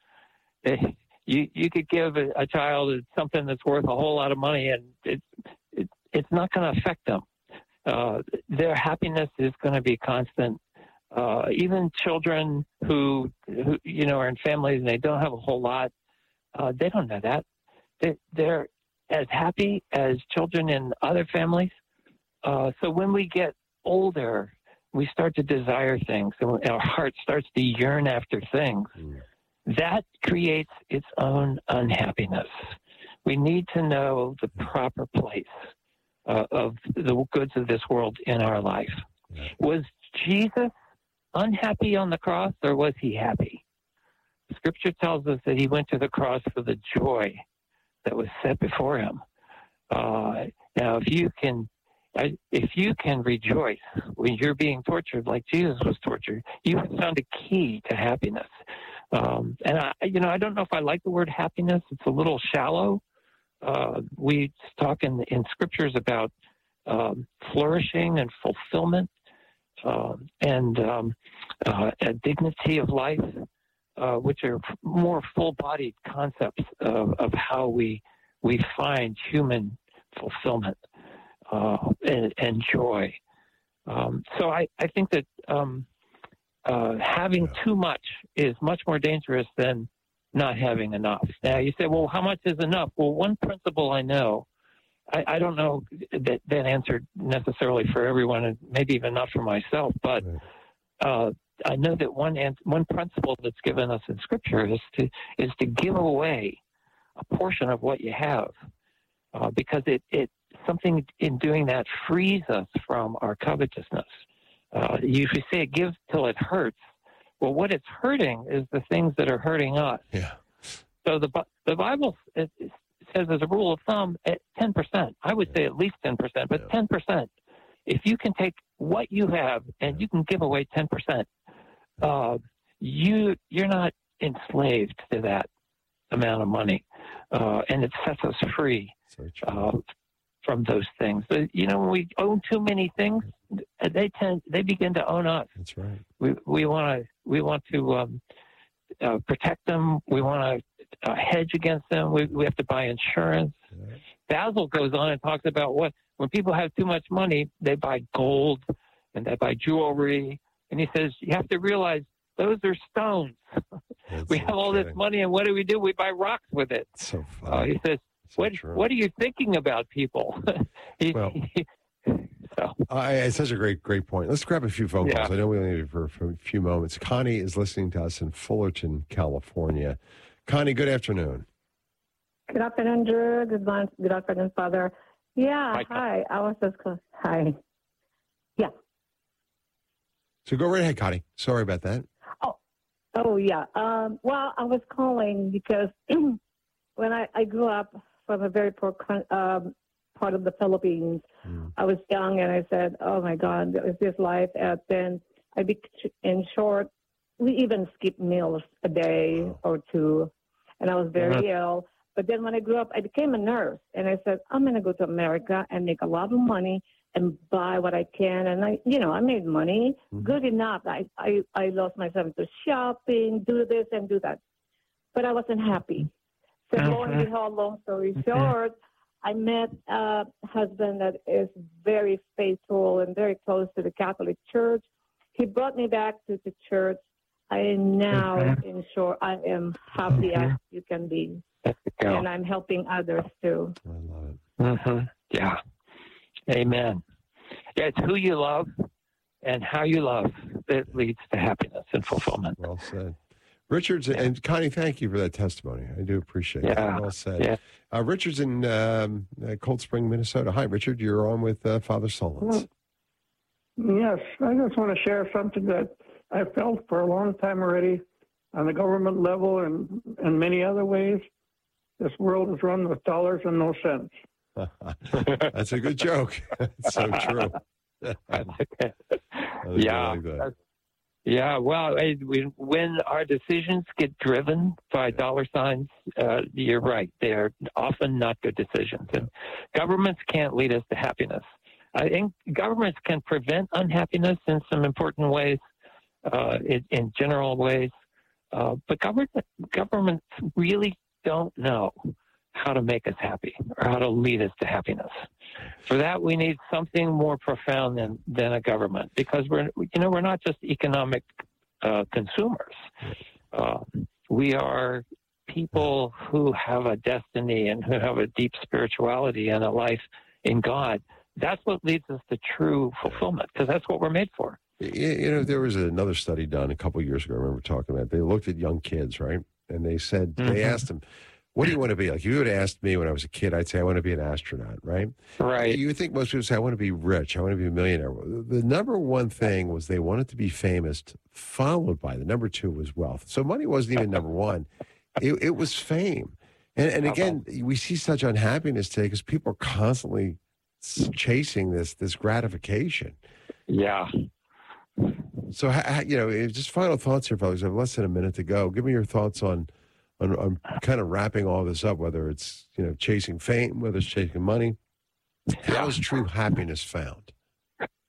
You could give a child something that's worth a whole lot of money, and it's not going to affect them. Their happiness is going to be constant. Even children who are in families and they don't have a whole lot, they don't know that. They're as happy as children in other families. So when we get older, we start to desire things, and our heart starts to yearn after things. That creates its own unhappiness. We need to know the proper place of the goods of this world in our life. Was Jesus unhappy on the cross, or was he happy? Scripture tells us that he went to the cross for the joy that was set before him. Now, if you can rejoice when you're being tortured like Jesus was tortured, you have found a key to happiness. And I don't know if I like the word happiness. It's a little shallow. We talk in scriptures about flourishing and fulfillment. and a dignity of life, which are more full-bodied concepts of how we find human fulfillment and joy. So I think that having too much is much more dangerous than not having enough. Now, you say, well, how much is enough? Well, one principle I know, I don't know that answer necessarily for everyone, and maybe even not for myself, but I know that one principle that's given us in Scripture is to give away a portion of what you have, because it something in doing that frees us from our covetousness. You say give till it hurts. Well, what it's hurting is the things that are hurting us. Yeah. So the Bible says, as a rule of thumb, at 10%. I would say at least 10%, but 10%. If you can take what you have and you can give away 10%, you're not enslaved to that amount of money, and it sets us free from those things. But, when we own too many things, they begin to own us. That's right. We want to protect them. We want to hedge against them. We have to buy insurance. Yeah. Basil goes on and talks about when people have too much money, they buy gold and they buy jewelry. And he says, you have to realize those are stones. We have all this money, and what do? We buy rocks with it. So funny. He says, what are you thinking about, people? It's such a great point. Let's grab a few phone calls. I know we only need it for a few moments. Connie is listening to us in Fullerton, California. Connie, good afternoon. Good afternoon, Drew. Good afternoon, Father. Yeah, hi. I was just hi. Yeah. So go right ahead, Connie. Sorry about that. Oh yeah. Well, I was calling because when I grew up from a very poor part of the Philippines, I was young and I said, oh my God, is this life? And then in short, we even skipped meals a day or two, and I was very ill. But then when I grew up, I became a nurse, and I said, I'm going to go to America and make a lot of money and buy what I can. And I made money, good enough. I lost myself to shopping, do this and do that. But I wasn't happy. So lo and behold, long story short, I met a husband that is very faithful and very close to the Catholic Church. He brought me back to the church. I am now, in short, I am happy as you can be. And I'm helping others too. I love it. Yeah. Amen. Yeah, it's who you love and how you love that leads to happiness and fulfillment. Well said. Richard's, and Connie, thank you for that testimony. I do appreciate it. Well said. Yeah. Richard's in Cold Spring, Minnesota. Hi, Richard. You're on with Father Solons. Yes, I just want to share something that I felt for a long time already on the government level and in many other ways. This world is run with dollars and no cents. That's a good joke. It's so true. I like that. Yeah, well, when our decisions get driven by dollar signs, you're right. They're often not good decisions. And governments can't lead us to happiness. I think governments can prevent unhappiness in some important ways, in general ways. But governments really don't know how to make us happy or how to lead us to happiness. For that, we need something more profound than a government, because we're not just economic consumers. We are people who have a destiny and who have a deep spirituality and a life in God. That's what leads us to true fulfillment, because that's what we're made for. There was another study done a couple of years ago. I remember talking about it. They looked at young kids, right? And they said, they asked them, what do you want to be? Like, if you would have asked me when I was a kid, I'd say I want to be an astronaut, right? Right. You would think most people say, I want to be rich. I want to be a millionaire. The number one thing was they wanted to be famous, followed by the number two was wealth. So money wasn't even number one. It was fame. And again, we see such unhappiness today because people are constantly chasing this gratification. Yeah. So, just final thoughts here, fellas. I have less than a minute to go. Give me your thoughts on kind of wrapping all this up, whether it's, chasing fame, whether it's chasing money. How is true happiness found?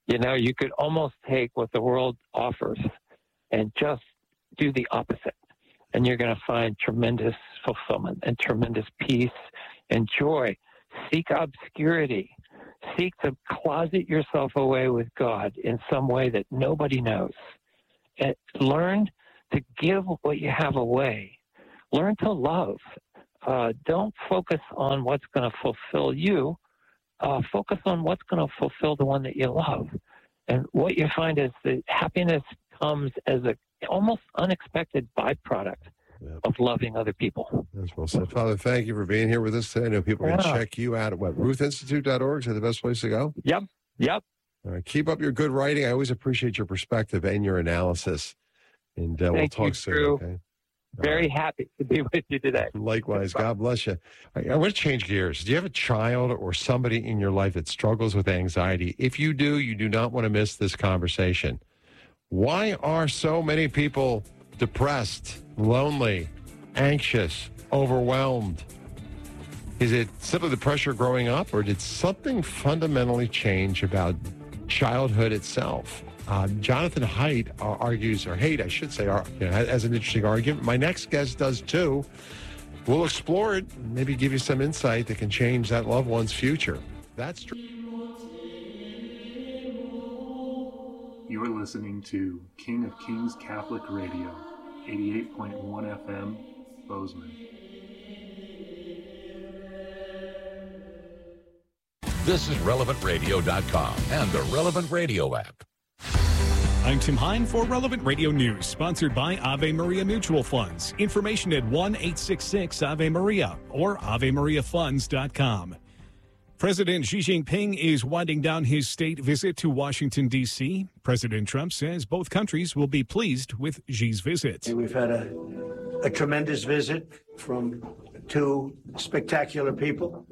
You know, you could almost take what the world offers and just do the opposite. And you're going to find tremendous fulfillment and tremendous peace and joy. Seek obscurity. Seek to closet yourself away with God in some way that nobody knows. And learn to give what you have away. Learn to love. Don't focus on what's going to fulfill you. Focus on what's going to fulfill the one that you love. And what you find is that happiness comes as a almost unexpected byproduct of loving other people. That's well said. Father, thank you for being here with us today. I know people can check you out at ruthinstitute.org. Is that the best place to go? Yep. All right. Keep up your good writing. I always appreciate your perspective and your analysis. And we'll talk soon. Drew. Okay. Very happy to be with you today. Likewise. God bless you. I want to change gears. Do you have a child or somebody in your life that struggles with anxiety? If you do, you do not want to miss this conversation. Why are so many people depressed, lonely, anxious, overwhelmed? Is it simply the pressure growing up, or did something fundamentally change about childhood itself? Jonathan Haidt has an interesting argument. My next guest does too. We'll explore it, maybe give you some insight that can change that loved one's future. That's true. You are listening to King of Kings Catholic Radio, 88.1 FM, Bozeman. This is RelevantRadio.com and the Relevant Radio app. I'm Tim Hine for Relevant Radio News, sponsored by Ave Maria Mutual Funds. Information at 1-866-AVE-MARIA or AveMariaFunds.com. President Xi Jinping is winding down his state visit to Washington, D.C. President Trump says both countries will be pleased with Xi's visit. We've had a tremendous visit from two spectacular people,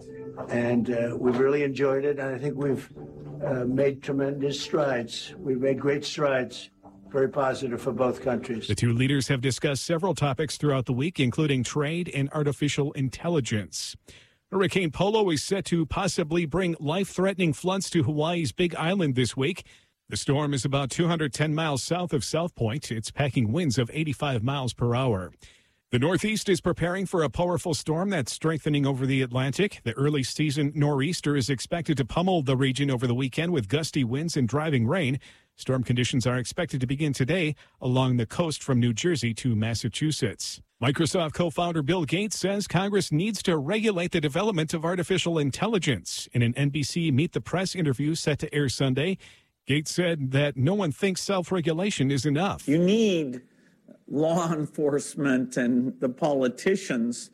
and we've really enjoyed it. And I think we've made tremendous strides. We've made great strides. Very positive for both countries. The two leaders have discussed several topics throughout the week, including trade and artificial intelligence. Hurricane Polo is set to possibly bring life-threatening floods to Hawaii's Big Island this week. The storm is about 210 miles south of South Point. It's packing winds of 85 miles per hour. The Northeast is preparing for a powerful storm that's strengthening over the Atlantic. The early season nor'easter is expected to pummel the region over the weekend with gusty winds and driving rain. Storm conditions are expected to begin today along the coast from New Jersey to Massachusetts. Microsoft co-founder Bill Gates says Congress needs to regulate the development of artificial intelligence. In an NBC Meet the Press interview set to air Sunday, Gates said that no one thinks self-regulation is enough. You need law enforcement and the politicians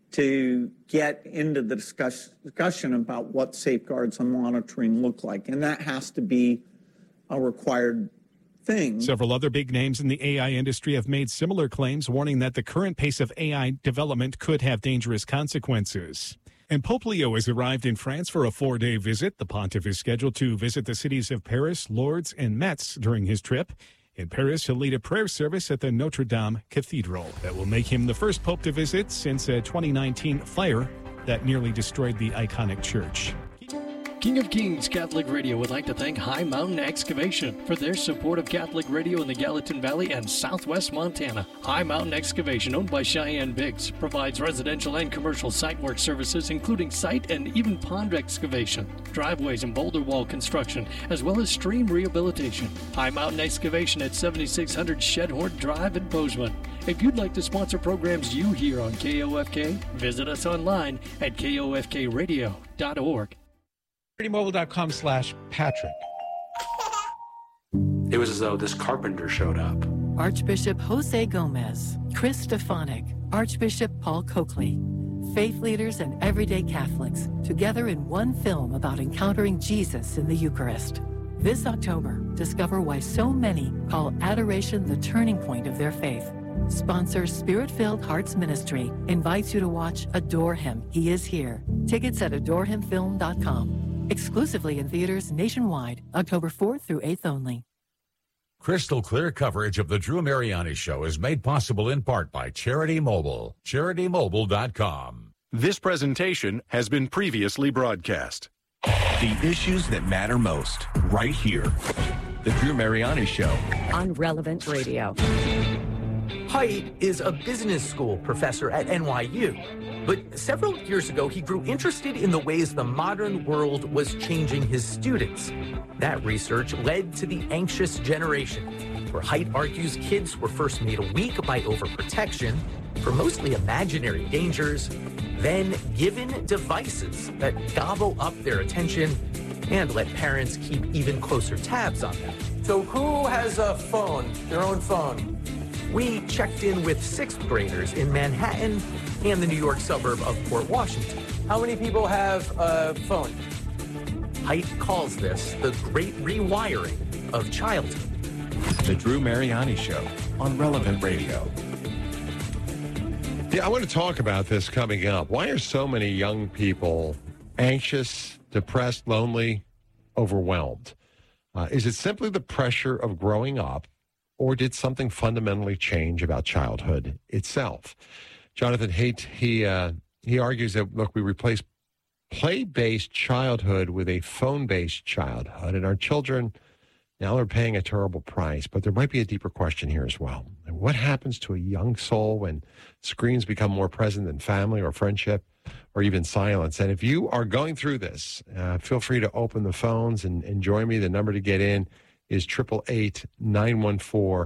to get into the discussion about what safeguards and monitoring look like, and that has to be a required thing. Several other big names in the AI industry have made similar claims, warning that the current pace of AI development could have dangerous consequences. And Pope Leo has arrived in France for a 4-day visit. The pontiff is scheduled to visit the cities of Paris, Lourdes, and Metz during his trip. In Paris, he'll lead a prayer service at the Notre Dame Cathedral. That will make him the first pope to visit since a 2019 fire that nearly destroyed the iconic church. King of Kings Catholic Radio would like to thank High Mountain Excavation for their support of Catholic radio in the Gallatin Valley and southwest Montana. High Mountain Excavation, owned by Cheyenne Biggs, provides residential and commercial site work services, including site and even pond excavation, driveways and boulder wall construction, as well as stream rehabilitation. High Mountain Excavation at 7600 Shedhorn Drive in Bozeman. If you'd like to sponsor programs you hear on KOFK, visit us online at kofkradio.org. LibertyMobile.com/Patrick. It was as though this carpenter showed up. Archbishop Jose Gomez, Chris Stefanik, Archbishop Paul Coakley. Faith leaders and everyday Catholics together in one film about encountering Jesus in the Eucharist. This October, discover why so many call adoration the turning point of their faith. Sponsor Spirit-Filled Hearts Ministry invites you to watch Adore Him, He Is Here. Tickets at adorehimfilm.com. Exclusively in theaters nationwide, October 4th through 8th only. Crystal clear coverage of the Drew Mariani Show is made possible in part by Charity Mobile. CharityMobile.com. This presentation has been previously broadcast. The issues that matter most, right here. The Drew Mariani Show. On Relevant Radio. Haidt is a business school professor at NYU. But several years ago, he grew interested in the ways the modern world was changing his students. That research led to the anxious generation, where Haidt argues kids were first made weak by overprotection for mostly imaginary dangers, then given devices that gobble up their attention and let parents keep even closer tabs on them. So who has a phone, their own phone? We checked in with sixth graders in Manhattan and the New York suburb of Port Washington. How many people have a phone? Haidt calls this the great rewiring of childhood. The Drew Mariani Show on Relevant Radio. Yeah, I want to talk about this coming up. Why are so many young people anxious, depressed, lonely, overwhelmed? Is it simply the pressure of growing up, or did something fundamentally change about childhood itself? Jonathan Haidt, he argues that, look, we replace play-based childhood with a phone-based childhood, and our children now are paying a terrible price. But there might be a deeper question here as well. And what happens to a young soul when screens become more present than family or friendship or even silence? And if you are going through this, feel free to open the phones and join me. The number to get in is 888-914-9149,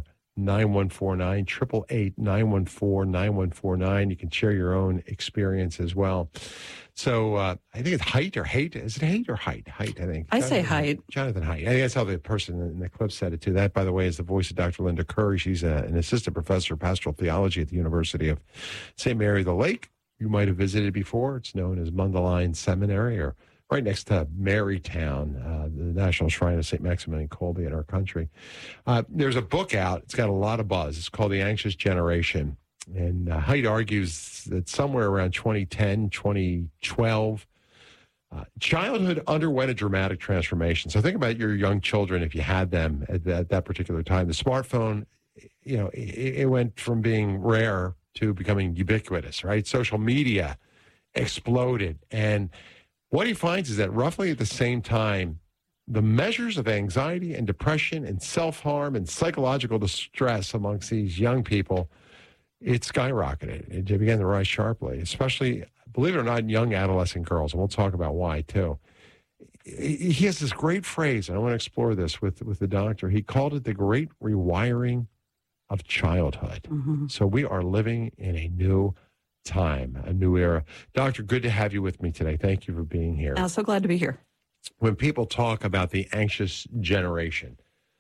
888-914-9149. You can share your own experience as well. So I think it's Haidt or Haidt. Is it Haidt or Haidt? Haidt, I think. I say Haidt. Jonathan Haidt. I think that's how the person in the clip said it too. That, by the way, is the voice of Dr. Linda Curry. She's an assistant professor of pastoral theology at the University of St. Mary the Lake. You might have visited before. It's known as Mundelein Seminary, or right next to Marytown, the National Shrine of St. Maximilian Kolbe in our country. There's a book out. It's got a lot of buzz. It's called The Anxious Generation. And Haidt argues that somewhere around 2010, 2012, childhood underwent a dramatic transformation. So think about your young children, if you had them at that particular time. The smartphone, you know, it went from being rare to becoming ubiquitous, right? Social media exploded. And what he finds is that roughly at the same time, the measures of anxiety and depression and self-harm and psychological distress amongst these young people, it skyrocketed. It began to rise sharply, especially, believe it or not, young adolescent girls. And we'll talk about why, too. He has this great phrase, and I want to explore this with the doctor. He called it the great rewiring of childhood. Mm-hmm. So we are living in a new time, a new era. Doctor, good to have you with me today. Thank you for being here. I'm so glad to be here. When people talk about the anxious generation,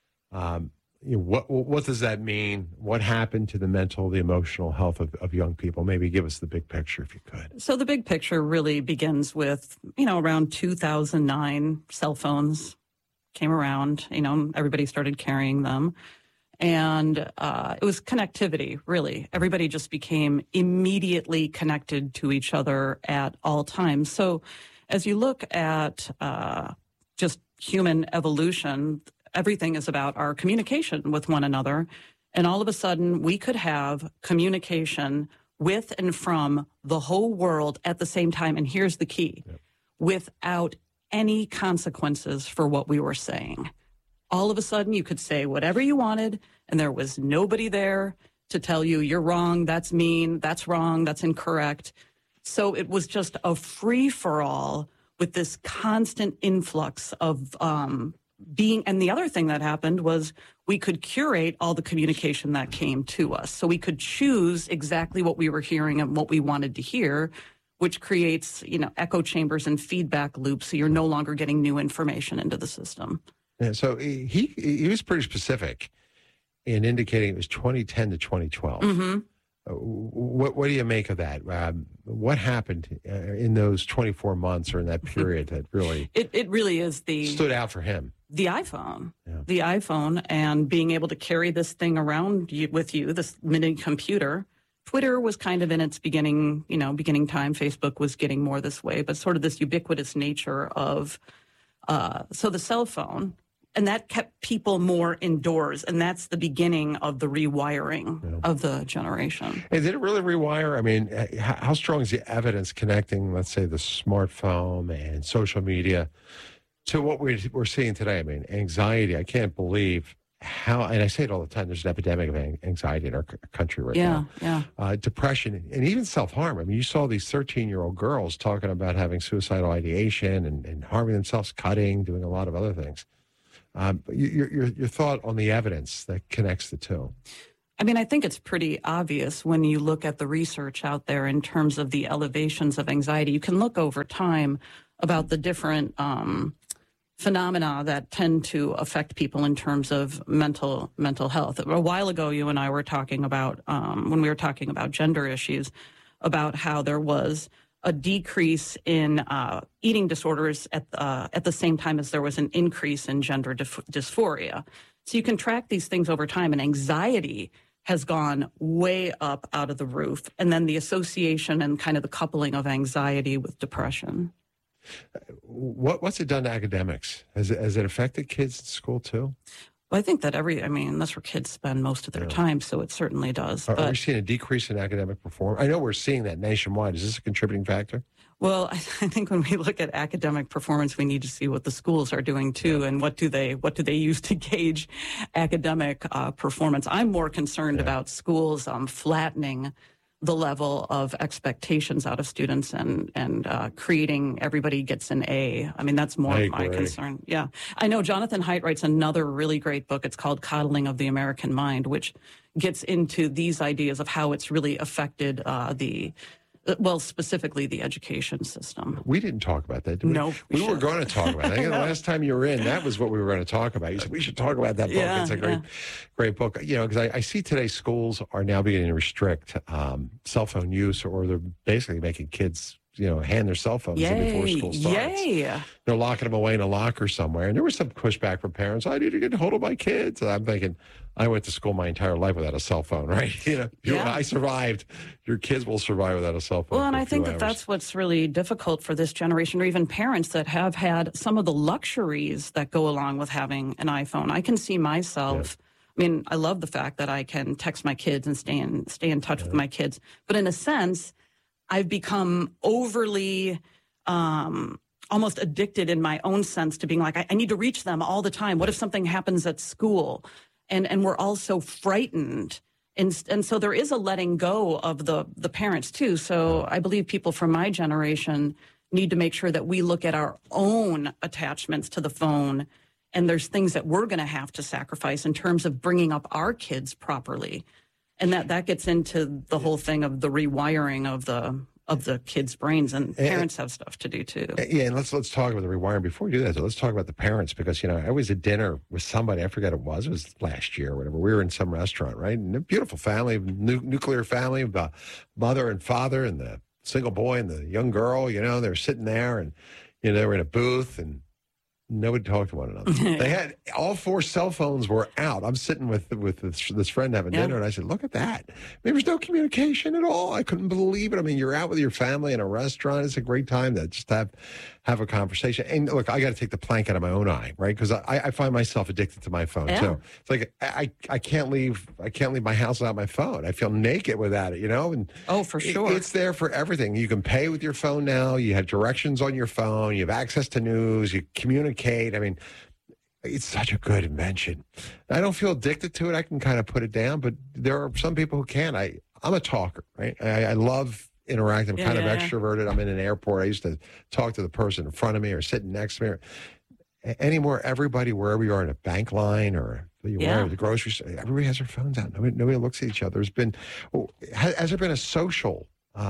what does that mean? What happened to the mental, the emotional health of young people? Maybe give us the big picture if you could. So the big picture really begins with, around 2009, cell phones came around, everybody started carrying them. And it was connectivity, really. Everybody just became immediately connected to each other at all times. So as you look at just human evolution, everything is about our communication with one another. And all of a sudden, we could have communication with and from the whole world at the same time. And here's the key, without any consequences for what we were saying. All of a sudden, you could say whatever you wanted, and there was nobody there to tell you, you're wrong, that's mean, that's wrong, that's incorrect. So it was just a free-for-all with this constant influx of being. And the other thing that happened was we could curate all the communication that came to us. So we could choose exactly what we were hearing and what we wanted to hear, which creates, echo chambers and feedback loops. So you're no longer getting new information into the system. Yeah, so he was pretty specific in indicating it was 2010 to 2012. Mm-hmm. What do you make of that? What happened in those 24 months or in that period that really it really is stood out for him? The iPhone, the iPhone, and being able to carry this thing around with you, this mini computer. Twitter was kind of in its beginning time. Facebook was getting more this way, but sort of this ubiquitous nature of so the cell phone. And that kept people more indoors, and that's the beginning of the rewiring of the generation. And did it really rewire? I mean, how strong is the evidence connecting, let's say, the smartphone and social media to what we're seeing today. I mean, anxiety. I can't believe how, and I say it all the time, there's an epidemic of anxiety in our country right now. Depression and even self-harm. I mean, you saw these 13-year-old girls talking about having suicidal ideation and harming themselves, cutting, doing a lot of other things. Your thought on the evidence that connects the two? I mean, I think it's pretty obvious when you look at the research out there in terms of the elevations of anxiety. You can look over time about the different phenomena that tend to affect people in terms of mental health. A while ago, you and I were talking about, when we were talking about gender issues, about how there was a decrease in eating disorders at the same time as there was an increase in gender dysphoria. So you can track these things over time, and anxiety has gone way up out of the roof. And then the association and kind of the coupling of anxiety with depression. What's it done to academics? Has it affected kids in school too? Well, I think that that's where kids spend most of their time, so it certainly does. Are we seeing a decrease in academic performance? I know we're seeing that nationwide. Is this a contributing factor? Well, I think when we look at academic performance, we need to see what the schools are doing too, and what do they use to gauge academic performance. I'm more concerned about schools flattening the level of expectations out of students and creating everybody gets an A. I mean, that's more my concern. Yeah. I know Jonathan Haidt writes another really great book. It's called Coddling of the American Mind, which gets into these ideas of how it's really affected specifically the education system. We didn't talk about that, did we? No. We were going to talk about it. I think the last time you were in, that was what we were going to talk about. You said, we should talk about that book. It's a great book. You know, because I see today schools are now beginning to restrict cell phone use, or they're basically making kids, hand their cell phones in before school starts. They're locking them away in a locker somewhere. And there was some pushback from parents. I need to get hold of my kids. And I'm thinking, I went to school my entire life without a cell phone, right? I survived. Your kids will survive without a cell phone. Well, and I think that's what's really difficult for this generation, or even parents that have had some of the luxuries that go along with having an iPhone. I can see myself. I mean, I love the fact that I can text my kids and stay in touch with my kids. But in a sense, I've become overly almost addicted in my own sense to being like, I need to reach them all the time. What if something happens at school? And we're all so frightened. And so there is a letting go of the parents too. So I believe people from my generation need to make sure that we look at our own attachments to the phone. And there's things that we're going to have to sacrifice in terms of bringing up our kids properly. And that gets into the whole thing of the rewiring of the kids' brains, and parents have stuff to do too. Yeah, and let's talk about the rewiring. Before we do that, let's talk about the parents, because I was at dinner with somebody, I forget it was last year or whatever. We were in some restaurant, right? And a beautiful family, nuclear family, the mother and father and the single boy and the young girl. They were sitting there, and they were in a booth, and nobody talked to one another. They had all 4 cell phones were out. I'm sitting with this friend having dinner, and I said, "Look at that! There was no communication at all. I couldn't believe it. I mean, you're out with your family in a restaurant. It's a great time to just have a conversation. And look, I got to take the plank out of my own eye, right? Because I find myself addicted to my phone too. It's like I can't leave my house without my phone. I feel naked without it, And for sure, it's there for everything. You can pay with your phone now. You have directions on your phone. You have access to news. You communicate. I mean, it's such a good invention. I don't feel addicted to it. I can kind of put it down, but there are some people who can. I'm a talker, right? I love interacting. I'm kind of extroverted. I'm in an airport. I used to talk to the person in front of me or sitting next to me. Anymore, everybody, wherever you are in a bank line or where the grocery store, everybody has their phones out. Nobody looks at each other. Has there been a social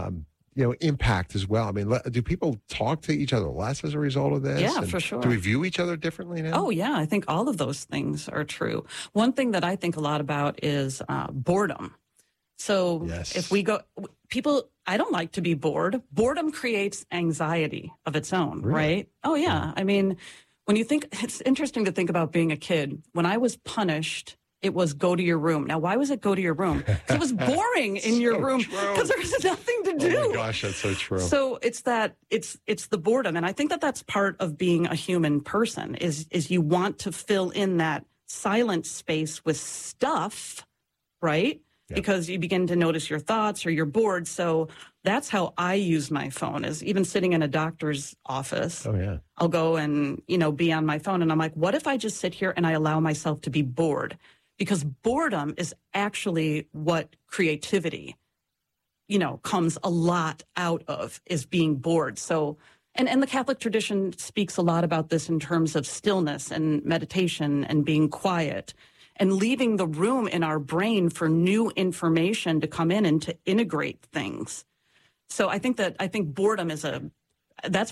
impact as well? I mean, do people talk to each other less as a result of this? Yeah, for sure. Do we view each other differently now? Oh, yeah. I think all of those things are true. One thing that I think a lot about is boredom. So if we go, I don't like to be bored. Boredom creates anxiety of its own, right? Oh, yeah. I mean, when you think, it's interesting to think about being a kid. When I was punished, it was go to your room. Now, why was it go to your room? Because it was boring in your room because there was nothing to do. Oh my gosh, that's so true. So it's the boredom. And I think that that's part of being a human person is you want to fill in that silent space with stuff, right? Because you begin to notice your thoughts or you're bored. So That's how I use my phone, is even sitting in a doctor's office. Oh, yeah. I'll go and, be on my phone. And I'm like, what if I just sit here and I allow myself to be bored? Because boredom is actually what creativity, comes a lot out of, is being bored. So, and the Catholic tradition speaks a lot about this in terms of stillness and meditation and being quiet and leaving the room in our brain for new information to come in and to integrate things. So I think boredom that's